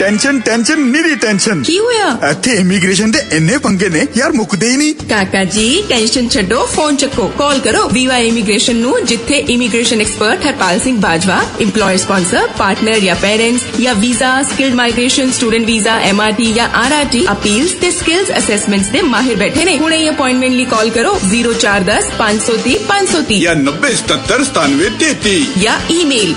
Tension tension निरी tension की होया इत्थे इमीग्रेशन दे इन्ने पंगे ने यार मुकदे ही नहीं। काका जी टेंशन छड्डो फोन चक्को कॉल करो वीवा इमीग्रेशन नु जिथे immigration expert Harpal Singh Bajwa employer sponsor partner या पेरेंट्स या visa skilled migration student visa MRT या RRT अपील्स ते स्किल्स असेसमेंट्स दे माहिर बैठे ने। हुणे अपॉइंटमेंट ली कॉल करो 0410 530 530 या 90 77 97 33 या ईमेल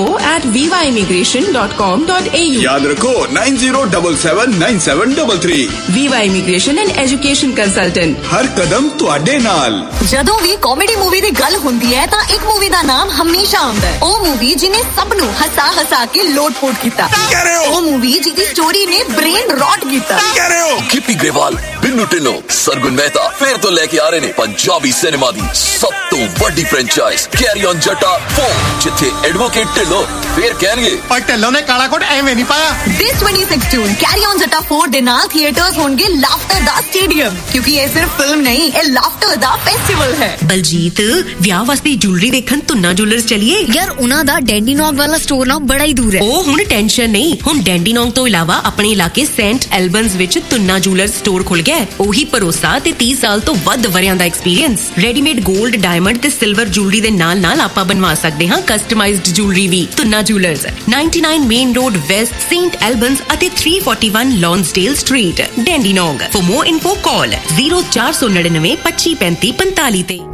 info@vivaimmigration.com.au। याद रखो 90779733। Viva immigration and education consultant हर कदम तुहाडे नाल। ਜਦੋਂ ਵੀ ਕਾਮੇਡੀ ਮੂਵੀ ਦੀ ਗੱਲ ਹੁੰਦੀ ਹੈ ਤਾਂ ਇੱਕ ਮੂਵੀ ਦਾ ਨਾਮ ਹਮੇਸ਼ਾ ਆਉਂਦਾ ਹੈ। ਉਹ ਮੂਵੀ ਜਿਹਨੇ ਸਭ ਨੂੰ ਹਸਾ ਹਸਾ ਕੇ ਲੋਟ-ਪੋਟ ਕੀਤਾ। ਉਹ ਮੂਵੀ ਜਿਹਦੀ ਸਟੋਰੀ ਨੇ ਬ੍ਰੇਨ ਰੌਟ ਕੀਤਾ। ਗਿੱਪੀ ਗਰੇਵਾਲ, ਬਿੰਨੂ ਢਿੱਲੋਂ, ਸਰਗੁਣ ਮਹਿਤਾ ਫਿਰ ਤੋਂ ਲੈ ਕੇ ਆ ਰਹੇ ਨੇ ਪੰਜਾਬੀ ਸਿਨੇਮਾ ਦੀ ਸਭ ਤੋਂ ਵੱਡੀ ਫਰੈਂਚਾਈਜ਼ ਕੈਰੀ ਔਨ ਜੱਟਾ 4 ਜਿੱਥੇ ਐਡਵੋਕੇਟ ਢਿੱਲੋਂ ਫਿਰ ਕਹਿਣਗੇ ਪਰ ਢਿੱਲੋਂ ਨੇ ਕਾਲਾ ਕੋਟ ਐਵੇਂ ਨਹੀਂ ਪਾਇਆ। This 26 ਜੂਨ ਕੈਰੀ ਔਨ ਜੱਟਾ 4 ਦੇ ਨਾਲ ਥੀਏਟਰਸ ਹੋਣਗੇ ਲਾਫਟਰ ਦਾ ਸਟੇਡੀਅਮ ਕਿਉਂਕਿ ਇਹ ਸਿਰਫ ਫਿਲਮ ਨਹੀਂ ਇਹ ਲਾਫਟਰ ਦਾ ਫੈਸਟੀਵਲ ਹੈ। ਬਲਜੀਤ ਵਿਆਹ ਵਾਸਤੇ ਜੁਐਲਰੀ ਦੇਖਣ ਤੁੰਨਾ ਜੁਐਲਰਸ ਚਲੀਏ ਯਾਰ ਉਹਨਾਂ ਦਾ ਡੈਂਡੀਨੋਂਗ ਵਾਲਾ ਸਟੋਰ ਨਾ ਬੜਾ ਹੀ ਦੂਰ ਹੈ। ਉਹ ਹੁਣ ਟੈਨਸ਼ਨ ਨਹੀਂ ਹੁਣ ਡੈਂਡੀਨੋਂਗ ਤੋਂ ਇਲਾਵਾ ਆਪਣੇ ਇਲਾਕੇ ਸੇਂਟ ਐਲਬਨਸ ਵਿੱਚ ਤੁੰਨਾ ਜੁਐਲਰਸ ਸਟੋਰ ਖੁੱਲ ਗਿਆ। ਉਹੀ ਭਰੋਸਾ ਤੇ 30 ਸਾਲ ਤੋਂ ਵੱਧ ਵਰਿਆਂ ਦਾ ਐਕਸਪੀਰੀਅੰਸ। ਰੈਡੀਮੇਡ 골ਡ ਡਾਇਮੰਡ ਤੇ ਸਿਲਵਰ ਜੁਐਲਰੀ ਦੇ ਨਾਲ ਆਪਾਂ ਬਣਵਾ ਸਕਦੇ ਹਾਂ ਕਸਟਮਾਈਜ਼ਡ ਜੁਐਲਰੀ ਵੀ। Tuna jewellers 99 main road West Saint ਐਲਬਨਸ ਅਤੇ 341 ਲੌਂਸਡੇਲ street ਡੈਂਡੀਨੋਂਗ। For more info call 0499 25 35 45 ਤੇ।